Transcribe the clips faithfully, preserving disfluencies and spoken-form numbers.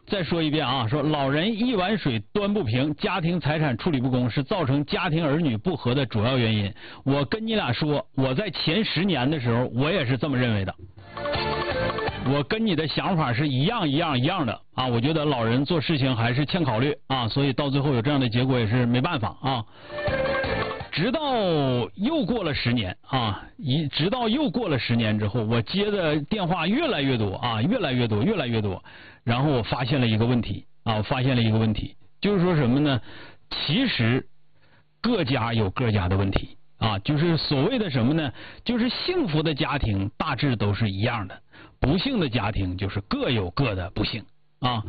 再说一遍啊，说老人一碗水端不平，家庭财产处理不公是造成家庭儿女不和的主要原因。我跟你俩说，我在前十年的时候，我也是这么认为的。我跟你的想法是一样一样一样的啊！我觉得老人做事情还是欠考虑啊，所以到最后有这样的结果也是没办法啊。直到又过了十年啊，一直到又过了十年之后，我接的电话越来越多啊，越来越多，越来越多。然后我发现了一个问题啊，我发现了一个问题，就是说什么呢？其实各家有各家的问题啊，就是所谓的什么呢？就是幸福的家庭大致都是一样的，不幸的家庭就是各有各的不幸啊。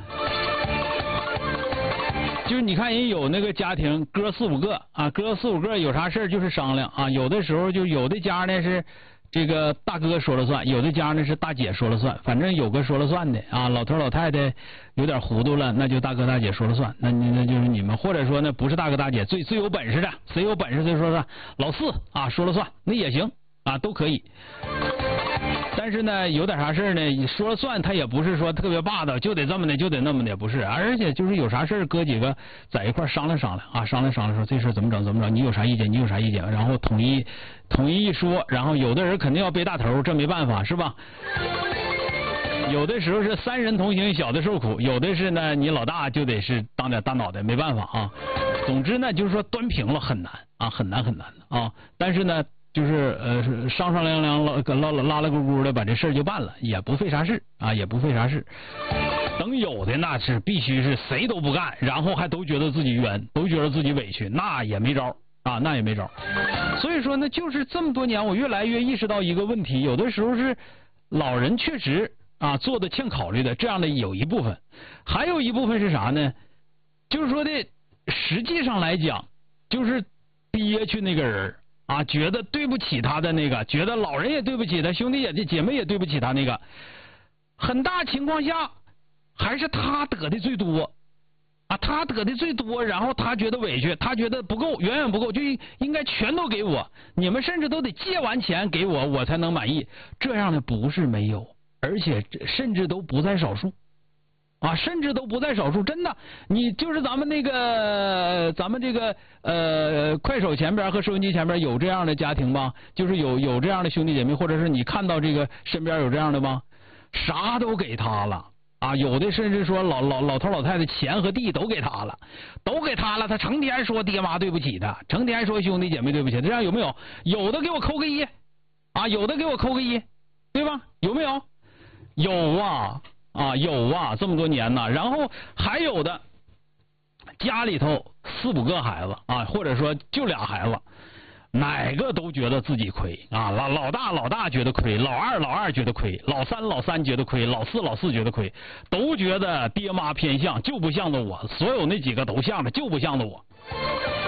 就是你看人有那个家庭哥四五个啊，哥四五个有啥事就是商量啊，有的时候就有的家呢是这个大哥说了算，有的家呢是大姐说了算，反正有个说了算的啊，老头老太太有点糊涂了，那就大哥大姐说了算，那那就是你们，或者说呢不是大哥大姐，最最有本事的，谁有本事谁说了算，老四啊说了算，那也行啊，都可以。但是呢，有点啥事呢，你说了算，他也不是说特别霸道，就得这么的，就得那么的，不是。而且就是有啥事哥几个在一块商量商量啊，商量商量说这事怎么整怎么整，你有啥意见，你有啥意见，然后统一统一一说，然后有的人肯定要背大头，这没办法，是吧？有的时候是三人同行，小的受苦；有的是呢，你老大就得是当点大脑袋，没办法啊。总之呢，就是说端平了很难啊，很难很难的啊。但是呢。就是呃商商量量拉拉拉拉咕咕的把这事儿就办了，也不费啥事啊，也不费啥事。等有的那是必须是谁都不干，然后还都觉得自己冤，都觉得自己委屈，那也没招啊，那也没招。所以说呢，就是这么多年，我越来越意识到一个问题，有的时候是老人确实啊做的欠考虑的，这样的有一部分，还有一部分是啥呢？就是说的实际上来讲，就是憋屈那个人。啊，觉得对不起他的那个，觉得老人也对不起他，兄弟也姐妹也对不起他那个，很大情况下还是他得的最多啊，他得的最多，然后他觉得委屈，他觉得不够，远远不够，就应该全都给我，你们甚至都得借完钱给我，我才能满意。这样的不是没有，而且甚至都不在少数。啊，甚至都不在少数，真的，你就是咱们那个，咱们这个呃，快手前边和收音机前边有这样的家庭吗？就是有有这样的兄弟姐妹，或者是你看到这个身边有这样的吗？啥都给他了啊，有的甚至说老老老头老太太钱和地都给他了，都给他了，他成天说爹妈对不起他，成天说兄弟姐妹对不起，这样有没有？有的给我扣个一啊，有的给我扣个一，对吧？有没有？有啊。啊，有啊，这么多年呢，然后还有的家里头四五个孩子啊，或者说就俩孩子，哪个都觉得自己亏啊，老老大老大觉得亏，老二老二觉得亏，老三老三觉得亏，老四老四觉得亏，都觉得爹妈偏向，就不向着我，所有那几个都向着，就不向着我。